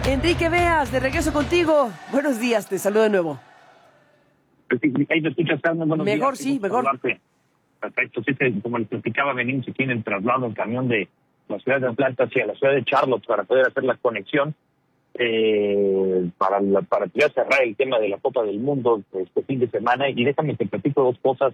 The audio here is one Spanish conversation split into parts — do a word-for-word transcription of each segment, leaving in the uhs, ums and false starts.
Enrique Beas, de regreso contigo. Buenos días, te saludo de nuevo. Ahí me escuchas, Carmen. Buenos mejor, días. sí, mejor. Saludarte. Perfecto. Sí, como les platicaba, venimos aquí en el traslado en camión de la ciudad de Atlanta hacia la ciudad de Charlotte para poder hacer la conexión eh, para la, para ya cerrar el tema de la Copa del Mundo este fin de semana. Y déjame que platico dos cosas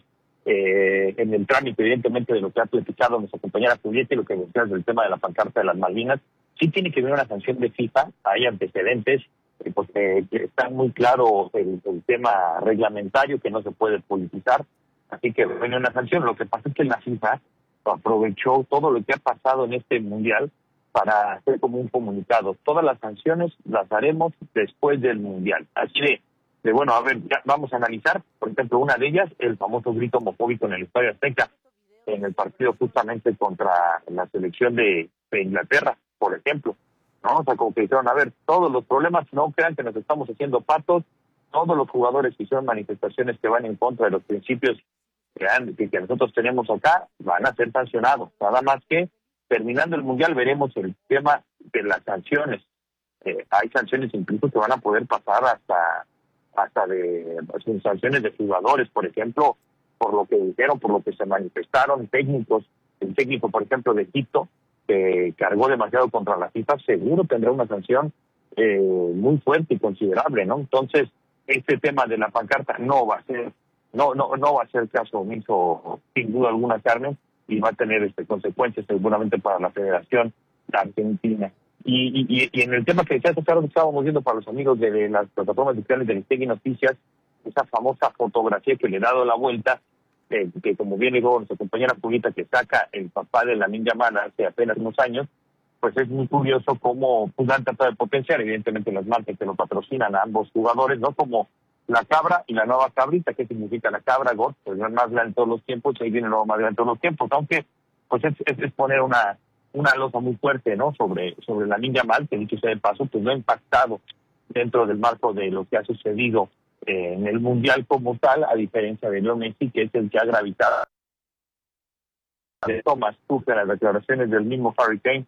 eh, en el trámite, evidentemente, de lo que ha platicado nuestra compañera Julieta y lo que decías del tema de la pancarta de las Malvinas. Sí tiene que haber una sanción de FIFA, hay antecedentes, eh, porque está muy claro el, el tema reglamentario que no se puede politizar, así que viene una sanción. Lo que pasa es que la FIFA aprovechó todo lo que ha pasado en este mundial para hacer como un comunicado. Todas las sanciones las haremos después del mundial. Así de, de bueno, a ver, ya vamos a analizar, por ejemplo, una de ellas, el famoso grito homofóbico en el Estadio Azteca, en el partido justamente contra la selección de, de Inglaterra, por ejemplo, ¿no? O sea, como que dijeron, a ver, todos los problemas, no crean que nos estamos haciendo patos, todos los jugadores que hicieron manifestaciones que van en contra de los principios que, han, que, que nosotros tenemos acá, van a ser sancionados. Nada más que, terminando el Mundial, veremos el tema de las sanciones. Eh, hay sanciones incluso que van a poder pasar hasta hasta de pues, sanciones de jugadores, por ejemplo, por lo que dijeron, por lo que se manifestaron, técnicos, el técnico, por ejemplo, de Egipto, que cargó demasiado contra la FIFA, seguro tendrá una sanción eh, muy fuerte y considerable, ¿no? Entonces, este tema de la pancarta no va a ser, no, no, no va a ser caso omiso, sin duda alguna, Carmen, y va a tener este, consecuencias seguramente para la Federación Argentina. Y, y, y en el tema que decías, claro, estábamos viendo para los amigos de, de las plataformas digitales de Listegui Noticias, esa famosa fotografía que le he dado la vuelta, eh, que como bien dijo nuestra compañera Julieta, que saca el papá de Lamine Yamal hace apenas unos años, pues es muy curioso cómo pues, han tratado de potenciar, evidentemente, las marcas que lo patrocinan a ambos jugadores, ¿no? Como la cabra y la nueva cabrita. ¿Qué significa la cabra? God, pues no es más grande en todos los tiempos, ahí viene el nuevo más grande en todos los tiempos, aunque pues es, es, es poner una una losa muy fuerte, ¿no? Sobre sobre Lamine Yamal, que dicho sea de paso, pues no ha impactado dentro del marco de lo que ha sucedido eh, en el Mundial como tal, a diferencia de Leo Messi, que es el que ha gravitado de Thomas Tuchel, las declaraciones del mismo Harry Kane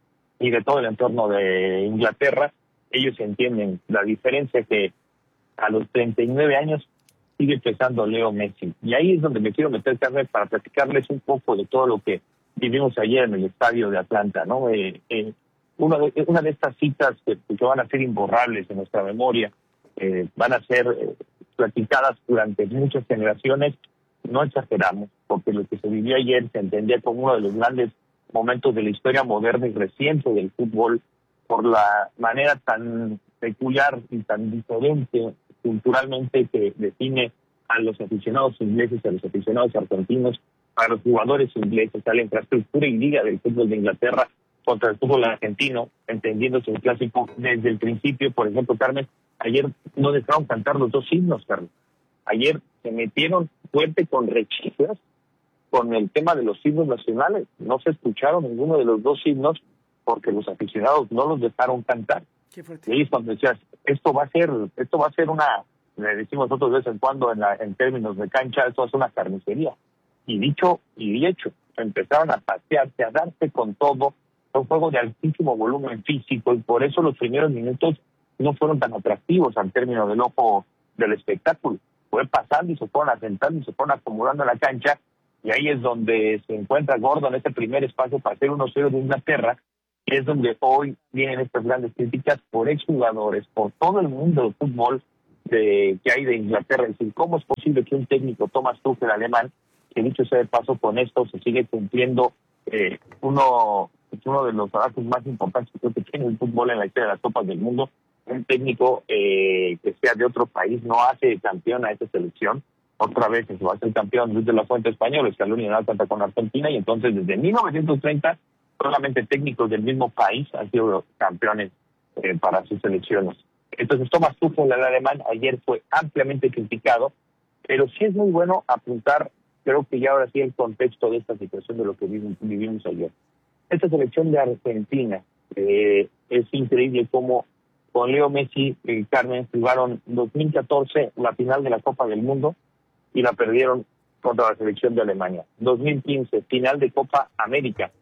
y de todo el entorno de Inglaterra. Ellos entienden la diferencia que a los treinta y nueve años sigue pesando Leo Messi. Y ahí es donde me quiero meter, Carmen, para platicarles un poco de todo lo que vivimos ayer en el estadio de Atlanta, ¿no? Eh, eh, una, de, una de estas citas que, que van a ser imborrables en nuestra memoria, eh, van a ser eh, platicadas durante muchas generaciones. No exageramos, porque lo que se vivió ayer se entendía como uno de los grandes momentos de la historia moderna y reciente del fútbol, por la manera tan peculiar y tan diferente culturalmente que define a los aficionados ingleses, a los aficionados argentinos, a los jugadores ingleses, a la infraestructura y liga del fútbol de Inglaterra contra el fútbol argentino, entendiéndose el clásico desde el principio. Por ejemplo, Carmen, ayer no dejaron cantar los dos himnos, Carmen. Ayer se metieron fuerte con rechiflas con el tema de los himnos nacionales. No se escucharon ninguno de los dos himnos porque los aficionados no los dejaron cantar. Y ahí es cuando decías, esto va a ser, esto va a ser una, le decimos nosotros de vez en cuando en, la, en términos de cancha, esto es una carnicería. Y dicho y hecho, empezaron a pasearse, a darse con todo, fue un juego de altísimo volumen físico, y por eso los primeros minutos no fueron tan atractivos al término del ojo del espectáculo. Fue pasando y se fueron asentando y se fueron acomodando en la cancha, y ahí es donde se encuentra Gordon, ese primer espacio para hacer uno cero de Inglaterra, y es donde hoy vienen estas grandes críticas por exjugadores, por todo el mundo del fútbol de, que hay de Inglaterra. Es decir, ¿cómo es posible que un técnico, Thomas Tuchel, alemán, que dicho sea de paso con esto se sigue cumpliendo eh, uno, uno de los trabajos más importantes que tiene el fútbol en la historia de las Copas del Mundo, un técnico eh, que sea de otro país no hace campeón a esta selección? Otra vez se va a hacer campeón Luis de la Fuente español, Scaloni en Atlanta con Argentina, y entonces desde mil novecientos treinta solamente técnicos del mismo país han sido campeones eh, para sus selecciones. Entonces Thomas Tuchel, el alemán, ayer fue ampliamente criticado, pero sí es muy bueno apuntar, creo que ya ahora sí, el contexto de esta situación de lo que vivimos, vivimos ayer. Esta selección de Argentina, eh, es increíble cómo con Leo Messi y eh, Carmen jugaron dos mil catorce la final de la Copa del Mundo y la perdieron contra la selección de Alemania. dos mil quince, final de Copa América,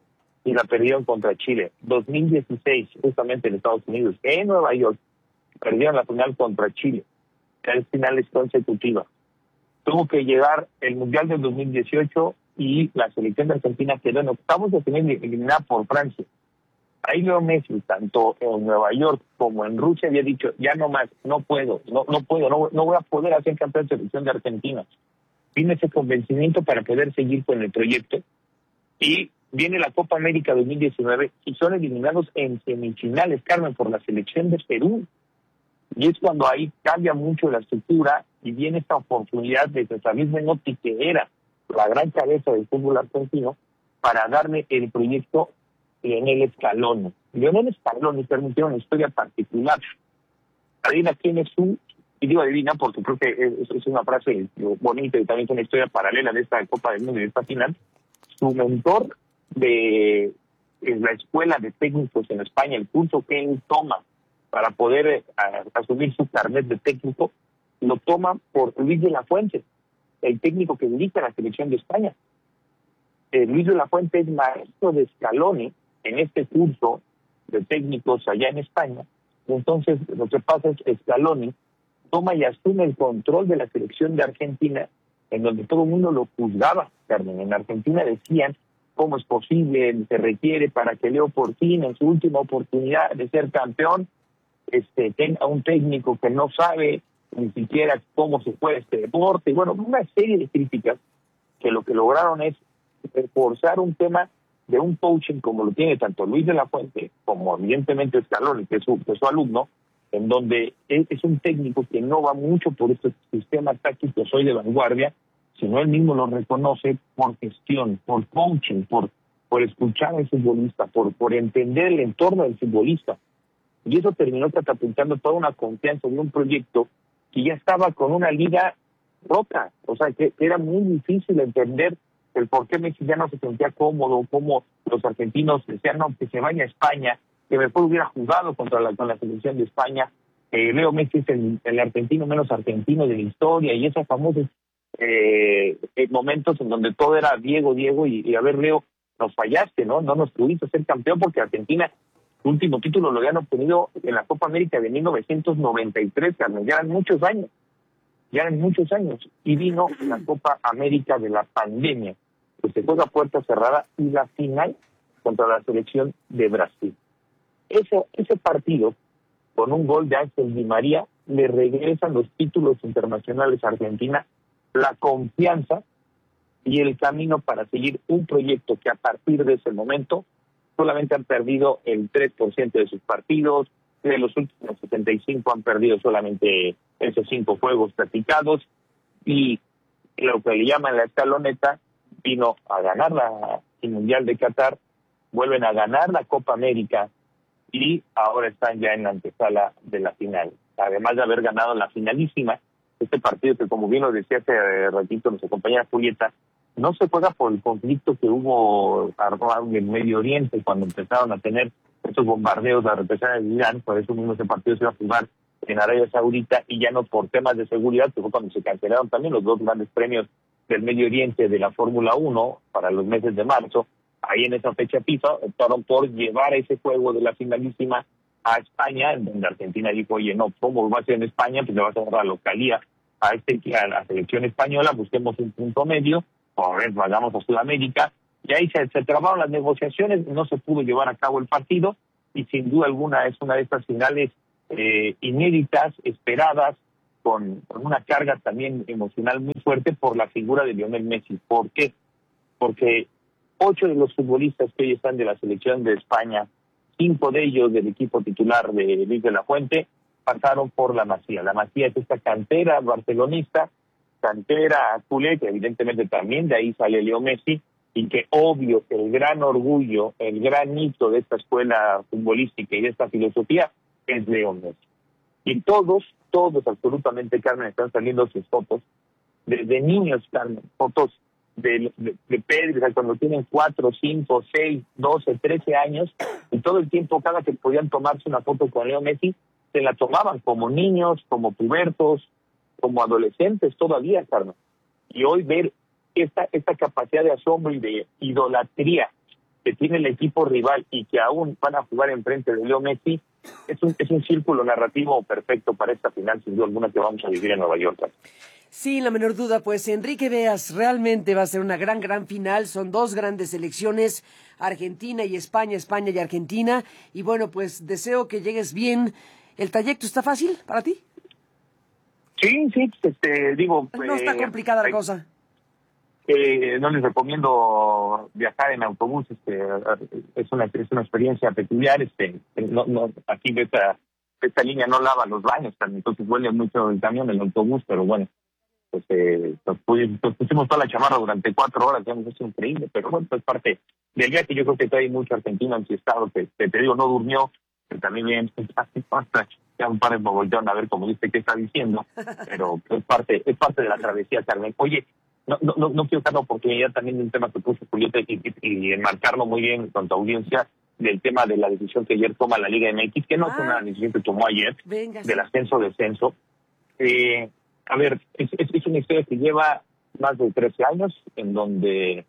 y la perdieron contra Chile. dos mil dieciséis, justamente en Estados Unidos, en Nueva York, perdieron la final contra Chile. Tres finales consecutivas. Tuvo que llegar el Mundial del dos mil dieciocho y la selección de Argentina quedó en octavos de final eliminada por Francia. Ahí Leo Messi, tanto en Nueva York como en Rusia, había dicho, ya no más, no puedo, no no puedo, no, no voy a poder hacer campeón de selección de Argentina. Tiene ese convencimiento para poder seguir con el proyecto. Y viene la Copa América dos mil diecinueve y son eliminados en semifinales, Carmen, por la selección de Perú. Y es cuando ahí cambia mucho la estructura y viene esta oportunidad de que Luis Menotti, que era la gran cabeza del fútbol argentino, para darle el proyecto Lionel Scaloni. Lionel Scaloni permitió una historia particular. Adivina quién es su, y digo adivina porque creo que es, es una frase bonita y también es una historia paralela de esta Copa del Mundo y de esta final. Su mentor de en la escuela de técnicos en España, el curso que él toma para poder eh, a, asumir su carnet de técnico, lo toma por Luis de la Fuente, el técnico que dirige la selección de España. Eh, Luis de la Fuente es maestro de Scaloni en este curso de técnicos allá en España. Entonces, lo que pasa es que Scaloni toma y asume el control de la selección de Argentina, en donde todo el mundo lo juzgaba, Carmen. En Argentina decían, ¿cómo es posible? Se requiere para que Leo Portino, en su última oportunidad de ser campeón, este tenga un técnico que no sabe ni siquiera cómo se juega este deporte. Y bueno, una serie de críticas que lo que lograron es reforzar un tema de un coaching como lo tiene tanto Luis de la Fuente como evidentemente Scaloni, que es su, que es su alumno, en donde es, es un técnico que no va mucho por este sistema táctico soy de vanguardia, sino él mismo lo reconoce por gestión, por coaching, por, por escuchar al futbolista, por, por entender el entorno del futbolista. Y eso terminó catapultando toda una confianza de un proyecto que ya estaba con una liga rota, o sea, que, que era muy difícil entender el por qué Messi ya no se sentía cómodo, cómo los argentinos decían, no, que se vaya a España, que mejor hubiera jugado contra la, con la selección de España. Eh, Leo Messi es el, el argentino menos argentino de la historia, y esos famosos eh, momentos en donde todo era Diego, Diego, y, y a ver, Leo, nos fallaste, ¿no? No nos pudiste ser campeón porque Argentina, su último título lo habían obtenido en la Copa América de mil novecientos noventa y tres, Carmen, ya eran muchos años, ya eran muchos años, y vino la Copa América de la pandemia, que se juega a puerta cerrada, y la final contra la selección de Brasil. Ese, ese partido, con un gol de Ángel Di María, le regresan los títulos internacionales a Argentina, la confianza y el camino para seguir un proyecto que a partir de ese momento solamente han perdido el tres por ciento de sus partidos, de los últimos setenta y cinco han perdido solamente esos cinco juegos practicados, y lo que le llaman la escaloneta vino a ganar la el Mundial de Qatar, vuelven a ganar la Copa América y ahora están ya en la antesala de la final. Además de haber ganado la finalísima, este partido que, como bien lo decía hace ratito nuestra compañera Julieta, no se juega por el conflicto que hubo en Medio Oriente cuando empezaron a tener estos bombardeos a represar en Irán. Por eso mismo ese partido se iba a jugar en Arabia Saudita, y ya no por temas de seguridad, que fue cuando se cancelaron también los dos grandes premios del Medio Oriente de la Fórmula uno para los meses de marzo. Ahí en esa fecha FIFA optaron por llevar ese juego de la finalísima a España, en donde Argentina dijo, oye, no, ¿cómo va a ser en España? Pues le vas a dar la localía a, este, a la selección española, busquemos un punto medio, por ejemplo, vayamos a Sudamérica, y ahí se, se trabaron las negociaciones, no se pudo llevar a cabo el partido, y sin duda alguna es una de estas finales eh, inéditas, esperadas, con, con una carga también emocional muy fuerte por la figura de Lionel Messi. ¿Por qué? Porque ocho de los futbolistas que hoy están de la selección de España, cinco de ellos del equipo titular de Luis de la Fuente, pasaron por la Masía. La Masía es esta cantera barcelonista, cantera culé, que evidentemente también de ahí sale Leo Messi, y que obvio que el gran orgullo, el gran hito de esta escuela futbolística y de esta filosofía es Leo Messi. Y todos, todos absolutamente, Carmen, están saliendo sus fotos, desde niños, Carmen, fotos de, de, de Pedri, cuando tienen cuatro, cinco, seis, doce, trece años, y todo el tiempo, cada que podían tomarse una foto con Leo Messi, se la tomaban como niños, como pubertos, como adolescentes todavía, Carmen. Y hoy ver esta, esta capacidad de asombro y de idolatría que tiene el equipo rival y que aún van a jugar enfrente de Leo Messi, es un, es un círculo narrativo perfecto para esta final, sin duda alguna, que vamos a vivir en Nueva York. Sí, la menor duda, pues Enrique Beas, realmente va a ser una gran, gran final. Son dos grandes selecciones, Argentina y España, España y Argentina. Y bueno, pues deseo que llegues bien. ¿El trayecto está fácil para ti? Sí, sí, este, digo... No está eh, complicada la eh, cosa. Eh, no les recomiendo viajar en autobús, este, es una es una experiencia peculiar, este, no, no, aquí de esta, esta línea no lava los baños, entonces huele mucho el camión, el autobús, pero bueno, pues eh, nos, pusimos, nos pusimos toda la chamarra durante cuatro horas, digamos, es increíble, pero bueno, pues parte del viaje. Yo creo que trae mucho argentino en su estado, que, que te digo, no durmió, que también bien, ya un par de mogollón a ver cómo dice qué está diciendo, pero es parte, es parte de la travesía, Carmen. Oye, No, no, no, no quiero dar la oportunidad también de un tema que puso Julieta y, y, y enmarcarlo muy bien con tu audiencia del tema de la decisión que ayer toma la Liga M X, que no ah, es una decisión que tomó ayer, venga, del sí. ascenso-descenso. Eh, a ver, es, es, es una historia que lleva más de trece años, en donde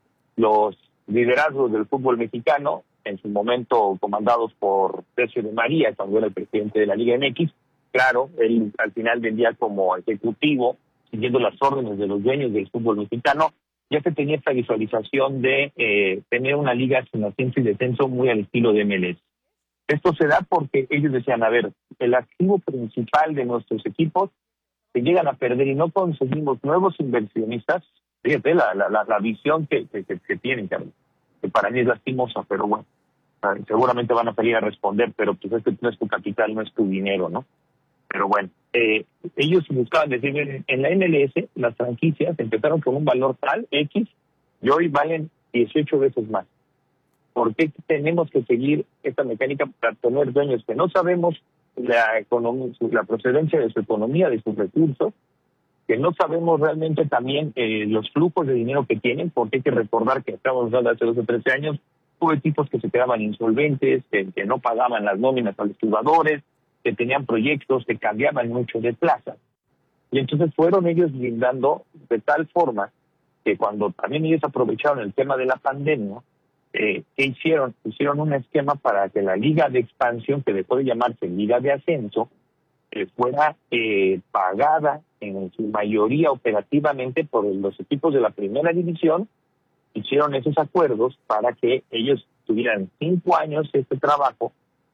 los liderazgos del fútbol mexicano, en su momento comandados por Sergio de María, cuando era el presidente de la Liga M X, claro, él al final vendía como ejecutivo, siguiendo las órdenes de los dueños del fútbol mexicano, ya se tenía esta visualización de eh, tener una liga sin ascenso y descenso muy al estilo de M L S. Esto se da porque ellos decían, a ver, el activo principal de nuestros equipos se llegan a perder y no conseguimos nuevos inversionistas. Fíjate la, la, la, la visión que, que, que tienen, que para mí es lastimosa, pero bueno, seguramente van a salir a responder, pero pues este no es tu capital, no es tu dinero, ¿no? Pero bueno, eh, ellos buscaban decir, en la M L S las franquicias empezaron con un valor tal, X, y hoy valen dieciocho veces más. ¿Por qué tenemos que seguir esta mecánica para tener dueños que no sabemos la economía, la procedencia de su economía, de sus recursos, que no sabemos realmente también eh, los flujos de dinero que tienen? Porque hay que recordar que estamos hablando hace doce o trece años, hubo equipos que se quedaban insolventes, que, que no pagaban las nóminas a los jugadores, que tenían proyectos, que cambiaban mucho de plaza. Y entonces fueron ellos blindando de tal forma que cuando también ellos aprovecharon el tema de la pandemia, eh, ¿qué hicieron? Hicieron un esquema para que la liga de expansión, que dejó de llamarse liga de ascenso, eh, fuera eh, pagada en su mayoría operativamente por los equipos de la primera división. Hicieron esos acuerdos para que ellos tuvieran cinco años este trabajo.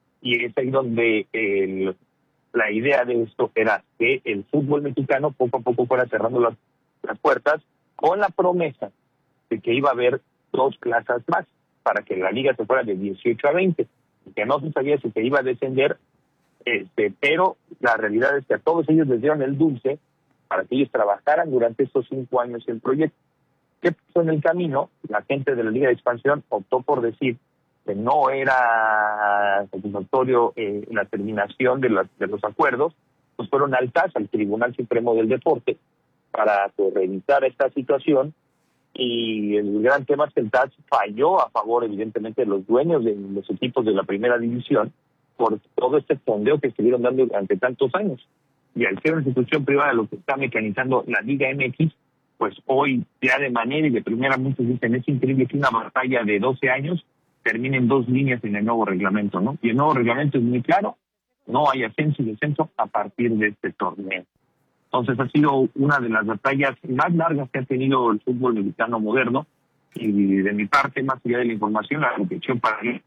Y es ahí donde el, la idea de esto era que el fútbol mexicano poco a poco fuera cerrando las, las puertas, con la promesa de que iba a haber dos plazas más para que la liga se fuera de dieciocho a veinte, que no se sabía si se iba a descender, este, pero la realidad es que a todos ellos les dieron el dulce para que ellos trabajaran durante estos cinco años el proyecto. ¿Qué pasó en el camino? La gente de la Liga de Expansión optó por decir que no era satisfactorio eh, la terminación de, las, de los acuerdos, pues fueron al T A S, al Tribunal Supremo del Deporte, para que revisara esta situación, y el gran tema es que el T A S falló a favor, evidentemente, de los dueños de los equipos de la primera división por todo este fondeo que estuvieron dando durante tantos años. Y al ser una institución privada lo que está mecanizando la Liga M X, pues hoy ya de manera y de primera muchos dicen, es increíble que una batalla de doce años terminen dos líneas en el nuevo reglamento, ¿no? Y el nuevo reglamento es muy claro, no hay ascenso y descenso a partir de este torneo. Entonces ha sido una de las batallas más largas que ha tenido el fútbol mexicano moderno, y de mi parte, más allá de la información, la reflexión para mí,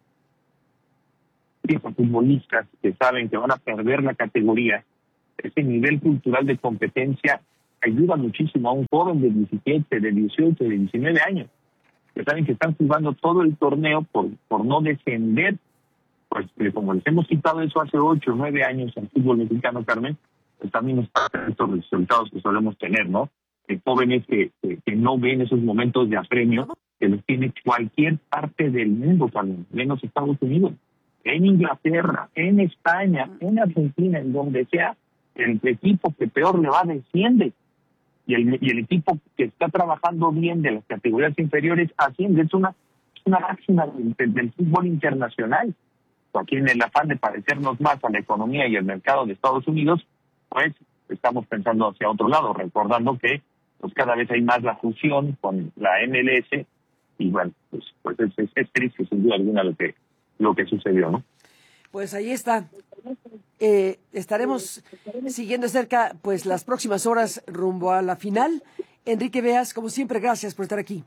esos futbolistas que saben que van a perder la categoría, ese nivel cultural de competencia ayuda muchísimo a un joven de diecisiete, de dieciocho, de diecinueve años, que saben que están jugando todo el torneo por, por no descender. Pues eh, como les hemos quitado eso hace ocho o nueve años en fútbol mexicano, Carmen, pues también es parte de estos resultados que solemos tener, ¿no? De jóvenes que, que, que no ven esos momentos de apremio, que los tiene cualquier parte del mundo, Carmen, menos Estados Unidos, en Inglaterra, en España, en Argentina, en donde sea, el equipo que peor le va desciende. Y el, y el equipo que está trabajando bien de las categorías inferiores asciende. Es una, es una máxima del, del, del fútbol internacional. Aquí en el afán de parecernos más a la economía y el mercado de Estados Unidos, pues estamos pensando hacia otro lado, recordando que pues cada vez hay más la fusión con la M L S, y bueno, pues, pues es, es, es triste sin duda alguna lo que, lo que sucedió, ¿no? Pues ahí está. Eh, estaremos siguiendo de cerca pues las próximas horas rumbo a la final. Enrique Beas, como siempre, gracias por estar aquí.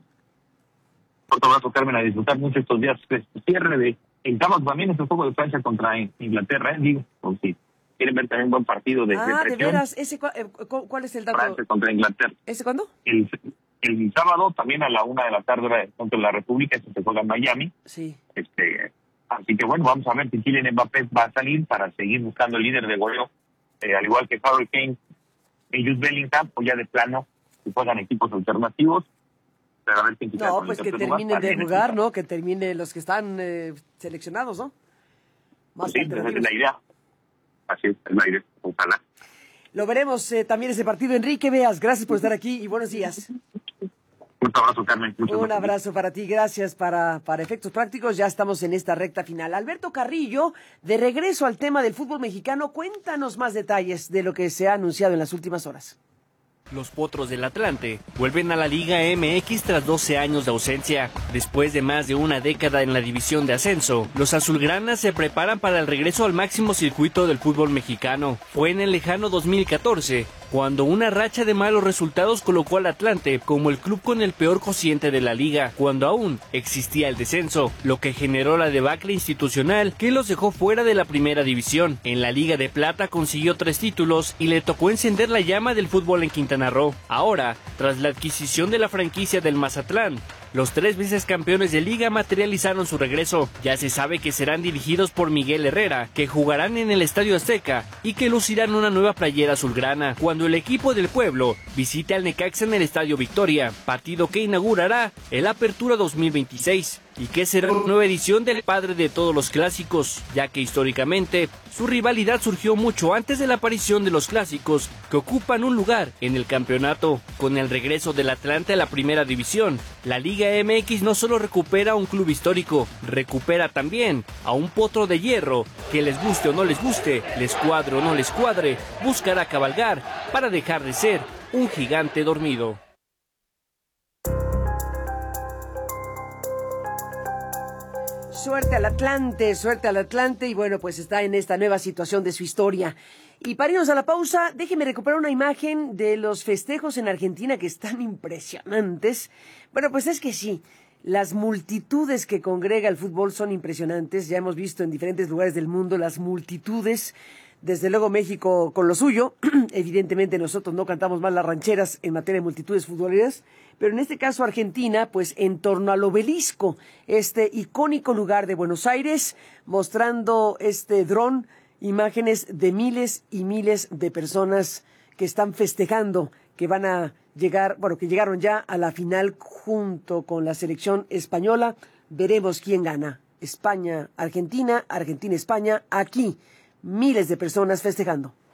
Otro abrazo, Carmen, a disfrutar mucho estos días. Este cierre de el sábado también es un poco de Francia contra Inglaterra, ¿eh? Digo, por si quieren ver también un buen partido de, ah, de presión. de veras, ese, ¿cuál es el dato? Francia contra Inglaterra. ¿Ese cuándo? El, el sábado también a la una de la tarde contra la República, se juega en Miami. Sí. Este, así que bueno, vamos a ver si Kylian Mbappé va a salir para seguir buscando el líder de goleo, eh, al igual que Harry Kane y Jude Bellingham, o ya de plano, que juegan equipos alternativos. Pero a ver quién no, pues que terminen de jugar, ¿no? Que terminen los que están eh, seleccionados, ¿no? Más pues sí, esa es la idea. Así es, es la idea. Ojalá. Lo veremos eh, también ese partido. Enrique Beas, gracias por estar aquí y buenos días. Un abrazo, Carmen. Muchas Un gracias. abrazo para ti, gracias. Para, para efectos prácticos, ya estamos en esta recta final. Alberto Carrillo, de regreso al tema del fútbol mexicano, cuéntanos más detalles de lo que se ha anunciado en las últimas horas. Los Potros del Atlante vuelven a la Liga M X tras doce años de ausencia. Después de más de una década en la división de ascenso, los azulgranas se preparan para el regreso al máximo circuito del fútbol mexicano. Fue en el lejano dos mil catorce, cuando una racha de malos resultados colocó al Atlante como el club con el peor cociente de la liga, cuando aún existía el descenso, lo que generó la debacle institucional que los dejó fuera de la primera división. En la Liga de Plata consiguió tres títulos y le tocó encender la llama del fútbol en Quintana Roo. Ahora, tras la adquisición de la franquicia del Mazatlán, los tres veces campeones de liga materializaron su regreso. Ya se sabe que serán dirigidos por Miguel Herrera, que jugarán en el Estadio Azteca y que lucirán una nueva playera azulgrana cuando el equipo del pueblo visite al Necaxa en el Estadio Victoria, partido que inaugurará el Apertura dos mil veintiséis y que será una nueva edición del padre de todos los clásicos, ya que históricamente su rivalidad surgió mucho antes de la aparición de los clásicos, que ocupan un lugar en el campeonato. Con el regreso del Atlante a la primera división, la Liga M X no solo recupera a un club histórico, recupera también a un potro de hierro que, les guste o no les guste, les cuadre o no les cuadre, buscará cabalgar para dejar de ser un gigante dormido. Suerte al Atlante, suerte al Atlante y bueno, pues está en esta nueva situación de su historia. Y para irnos a la pausa, déjeme recuperar una imagen de los festejos en Argentina que están impresionantes. Bueno, pues es que sí, las multitudes que congrega el fútbol son impresionantes. Ya hemos visto en diferentes lugares del mundo las multitudes. Desde luego México con lo suyo. Evidentemente nosotros no cantamos mal las rancheras en materia de multitudes futboleras. Pero en este caso Argentina, pues en torno al Obelisco, este icónico lugar de Buenos Aires, mostrando este dron, imágenes de miles y miles de personas que están festejando, que van a llegar, bueno, que llegaron ya a la final junto con la selección española. Veremos quién gana. España, Argentina, Argentina, España, aquí miles de personas festejando.